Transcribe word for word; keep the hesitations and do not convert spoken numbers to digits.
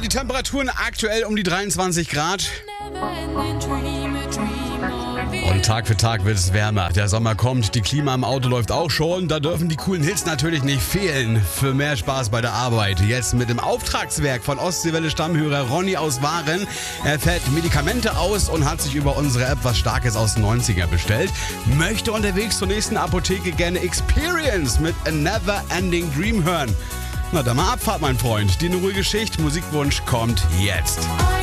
die Temperaturen aktuell um die dreiundzwanzig Grad. Und Tag für Tag wird es wärmer. Der Sommer kommt, die Klima im Auto läuft auch schon. Da dürfen die coolen Hits natürlich nicht fehlen. Für mehr Spaß bei der Arbeit. Jetzt mit dem Auftragswerk von Ostseewelle Stammhörer Ronny aus Waren. Er fährt Medikamente aus und hat sich über unsere App was Starkes aus den neunziger bestellt. Möchte unterwegs zur nächsten Apotheke gerne Experience mit A Never Ending Dream hören. Na dann mal Abfahrt, mein Freund. Die eine ruhige Schicht. Musikwunsch kommt jetzt.